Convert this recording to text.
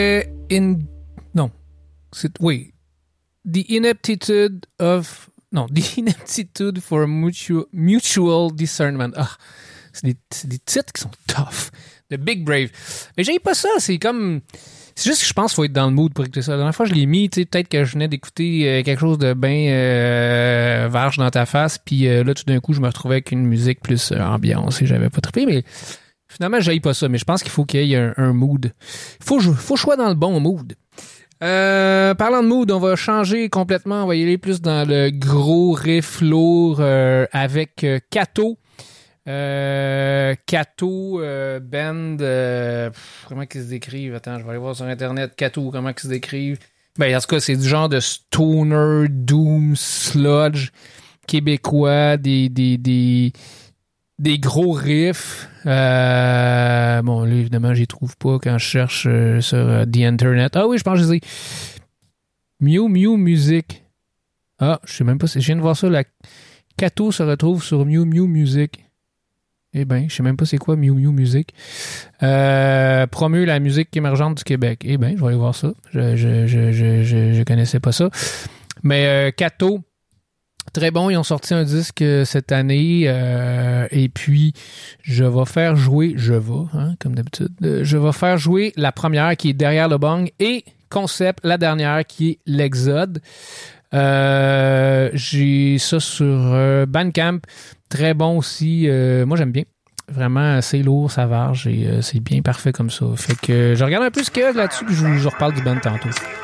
Non. Oui. The ineptitude for mutual discernment. Ah, c'est des titres qui sont tough. The Big Brave. Mais j'ai pas ça, c'est comme... C'est juste que je pense qu'il faut être dans le mood pour écouter ça. La dernière fois, je l'ai mis, tu sais, peut-être que je venais d'écouter quelque chose de bien varge dans ta face, puis là, tout d'un coup, je me retrouvais avec une musique plus ambiance et j'avais pas trippé, mais finalement, j'haïs pas ça, mais je pense qu'il faut qu'il y ait un mood. Faut que je sois dans le bon mood. Parlant de mood, on va changer complètement, on va y aller plus dans le gros riff lourd avec Kato. Kato Band, comment qu'ils se décrivent? Attends, je vais aller voir sur Internet. Kato, comment qu'ils se décrivent? Ben, en tout cas, c'est du genre de stoner, doom, sludge québécois, des gros riffs. Bon, là, évidemment, j'y trouve pas quand je cherche sur The Internet. Ah oui, je pense que je les ai. Mew Mew Music. Ah, je sais même pas si je viens de voir ça. La Kato se retrouve sur Mew Mew Music. Eh bien, je sais même pas c'est quoi Mew Mew Music. Promeut la musique émergente du Québec. Eh bien, je vais aller voir ça. Je connaissais pas ça. Mais Kato, très bon. Ils ont sorti un disque cette année. Et puis, comme d'habitude, je vais faire jouer la première qui est Derrière le bong et Concept, la dernière qui est L'Exode. J'ai ça sur Bandcamp. Très bon aussi. Moi, j'aime bien. Vraiment assez lourd, ça varge et c'est bien parfait comme ça. Fait que je regarde un peu ce qu'il y a là-dessus puis je vous reparle du band tantôt.